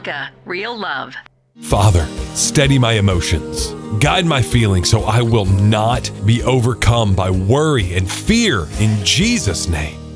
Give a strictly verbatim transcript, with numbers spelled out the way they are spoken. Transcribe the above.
Blanca, Real Love. Father, steady my emotions. Guide my feelings so I will not be overcome by worry and fear in Jesus' name.